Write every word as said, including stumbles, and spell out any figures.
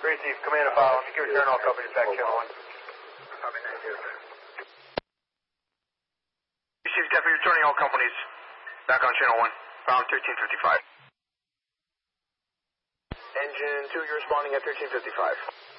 Receive, command and file. Secure turn all companies back channel one. Receive, deputy returning all companies back on channel one. Found thirteen fifty-five. Engine two, you're responding at thirteen fifty-five.